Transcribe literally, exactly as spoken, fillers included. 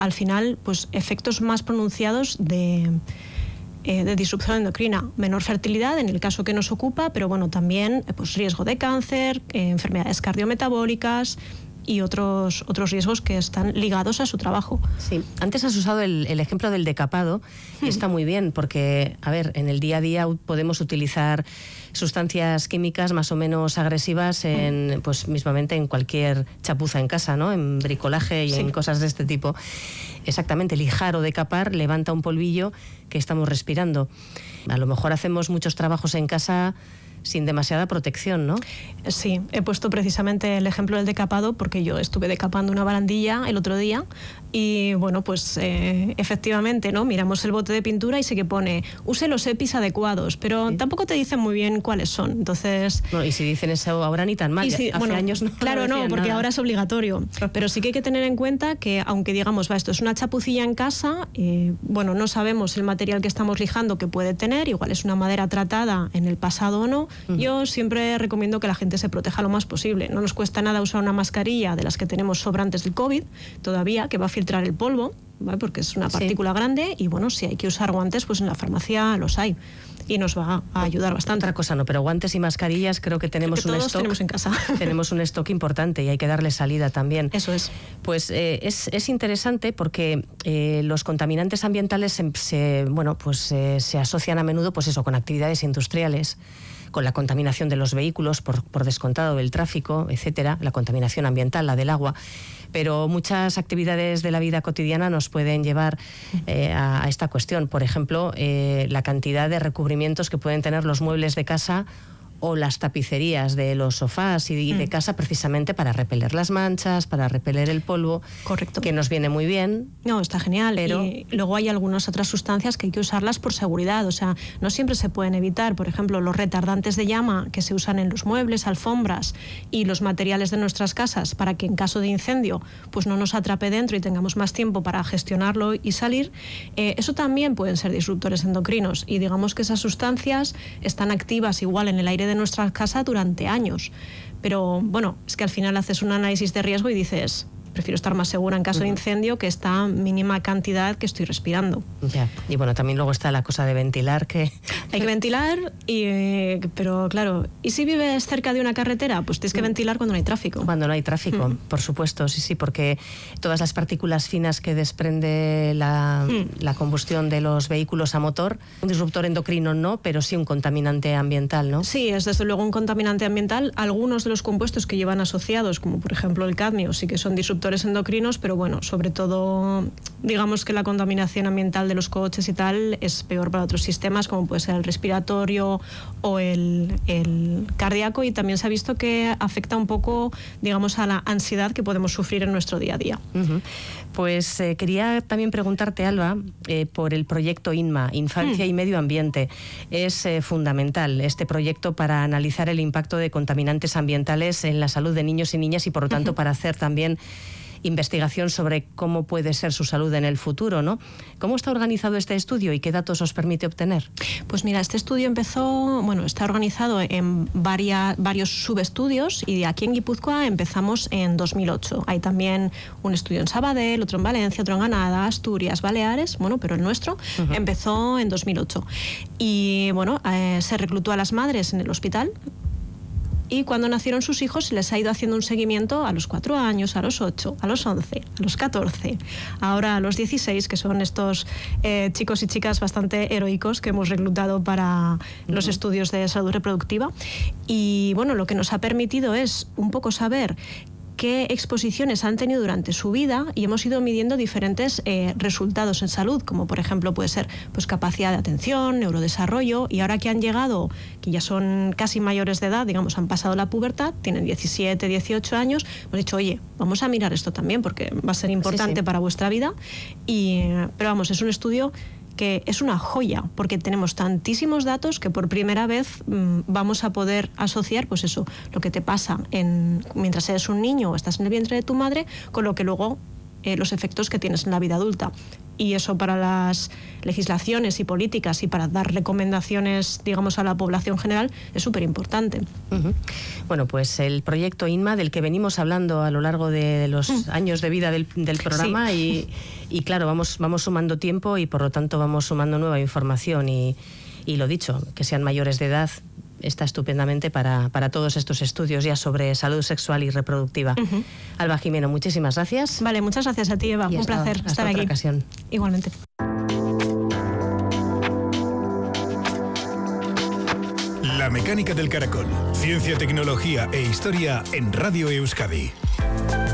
al final, pues efectos más pronunciados de, eh, de disrupción endocrina. Menor fertilidad en el caso que nos ocupa, pero bueno, también pues, riesgo de cáncer, eh, enfermedades cardiometabólicas y otros, otros riesgos que están ligados a su trabajo. Sí, antes has usado el, el ejemplo del decapado y está muy bien porque, a ver, en el día a día podemos utilizar sustancias químicas más o menos agresivas en, pues mismamente en cualquier chapuza en casa, ¿no? En bricolaje y sí. en cosas de este tipo. Exactamente, lijar o decapar levanta un polvillo que estamos respirando. A lo mejor hacemos muchos trabajos en casa sin demasiada protección, ¿no? Sí, he puesto precisamente el ejemplo del decapado porque yo estuve decapando una barandilla el otro día y, bueno, pues eh, efectivamente, ¿no? Miramos el bote de pintura y sí que pone use los EPIs adecuados, pero sí. tampoco te dicen muy bien cuáles son, entonces... No, y si dicen eso ahora ni tan mal, si, hace bueno, años no Claro, no, porque nada. ahora es obligatorio, pero sí que hay que tener en cuenta que, aunque digamos, va, esto es una chapucilla en casa, eh, bueno, no sabemos el material que estamos lijando que puede tener, igual es una madera tratada en el pasado o no. Uh-huh. Yo siempre recomiendo que la gente se proteja lo más posible. No nos cuesta nada usar una mascarilla de las que tenemos sobrantes del COVID, todavía, que va a filtrar el polvo, ¿vale? Porque es una partícula sí. grande y, bueno, si hay que usar guantes, pues en la farmacia los hay y nos va a ayudar bastante. Otra cosa no, pero guantes y mascarillas creo que tenemos creo que un todos stock. tenemos en casa. Tenemos un stock importante y hay que darle salida también. Eso es. Pues eh, es, es interesante porque eh, los contaminantes ambientales se, se, bueno, pues, eh, se asocian a menudo, pues eso, con actividades industriales, con la contaminación de los vehículos, por, por descontado del tráfico, etcétera, la contaminación ambiental, la del agua. Pero muchas actividades de la vida cotidiana nos pueden llevar eh, a, a esta cuestión. Por ejemplo, eh, la cantidad de recubrimientos que pueden tener los muebles de casa o las tapicerías de los sofás y de casa, precisamente para repeler las manchas, para repeler el polvo. Correcto. Que nos viene muy bien. No, está genial. Pero y luego hay algunas otras sustancias que hay que usarlas por seguridad. O sea, no siempre se pueden evitar. Por ejemplo, los retardantes de llama que se usan en los muebles, alfombras y los materiales de nuestras casas para que en caso de incendio pues no nos atrape dentro y tengamos más tiempo para gestionarlo y salir. Eh, eso también pueden ser disruptores endocrinos. Y digamos que esas sustancias están activas igual en el aire de de nuestra casa durante años, pero bueno, es que al final haces un análisis de riesgo y dices, prefiero estar más segura en caso uh-huh. de incendio que esta mínima cantidad que estoy respirando. Ya, y bueno, también luego está la cosa de ventilar, que... Hay que ventilar, y, eh, pero claro, ¿y si vives cerca de una carretera? Pues tienes que ventilar cuando no hay tráfico. Cuando no hay tráfico, uh-huh. por supuesto, sí, sí, porque todas las partículas finas que desprende la, uh-huh. la combustión de los vehículos a motor, un disruptor endocrino no, pero sí un contaminante ambiental, ¿no? Sí, es desde luego un contaminante ambiental. Algunos de los compuestos que llevan asociados, como por ejemplo el cadmio, sí que son disruptores endocrinos, pero bueno, sobre todo digamos que la contaminación ambiental de los coches y tal es peor para otros sistemas, como puede ser el respiratorio o el, el cardíaco, y también se ha visto que afecta un poco, digamos, a la ansiedad que podemos sufrir en nuestro día a día. Uh-huh. Pues eh, quería también preguntarte, Alba, eh, por el proyecto INMA, Infancia mm. y Medio Ambiente. Es eh, fundamental este proyecto para analizar el impacto de contaminantes ambientales en la salud de niños y niñas y, por lo tanto, uh-huh. para hacer también investigación sobre cómo puede ser su salud en el futuro, ¿no? ¿Cómo está organizado este estudio y qué datos os permite obtener? Pues mira, este estudio empezó, bueno, está organizado en varias, varios subestudios, y aquí en Guipúzcoa empezamos en dos mil ocho. Hay también un estudio en Sabadell, otro en Valencia, otro en Granada, Asturias, Baleares, bueno, pero el nuestro uh-huh. empezó en dos mil ocho. Y bueno, eh, se reclutó a las madres en el hospital, y cuando nacieron sus hijos se les ha ido haciendo un seguimiento a los cuatro años, a los ocho, a los once, a los catorce, ahora a los dieciséis, que son estos eh, chicos y chicas bastante heroicos que hemos reclutado para uh-huh. los estudios de salud reproductiva. Y bueno, lo que nos ha permitido es un poco saber qué exposiciones han tenido durante su vida, y hemos ido midiendo diferentes eh, resultados en salud, como por ejemplo puede ser pues, capacidad de atención, neurodesarrollo, y ahora que han llegado, que ya son casi mayores de edad, digamos, han pasado la pubertad, tienen diecisiete, dieciocho años, hemos dicho, oye, vamos a mirar esto también porque va a ser importante sí, sí. para vuestra vida. Y, pero vamos, es un estudio que es una joya, porque tenemos tantísimos datos que por primera vez mmm, vamos a poder asociar, pues eso, lo que te pasa en, mientras eres un niño o estás en el vientre de tu madre, con lo que luego eh, los efectos que tienes en la vida adulta. Y eso para las legislaciones y políticas y para dar recomendaciones, digamos, a la población general es súper importante. Uh-huh. Bueno, pues el proyecto INMA, del que venimos hablando a lo largo de los uh. años de vida del, del programa, sí. y, y claro, vamos, vamos sumando tiempo y por lo tanto vamos sumando nueva información y, y lo dicho, que sean mayores de edad está estupendamente para, para todos estos estudios ya sobre salud sexual y reproductiva. Uh-huh. Alba Jimeno, muchísimas gracias. Vale, muchas gracias a ti, Eva. Y un hasta, placer hasta estar otra aquí. Ocasión. Igualmente. La mecánica del caracol. Ciencia, tecnología e historia en Radio Euskadi.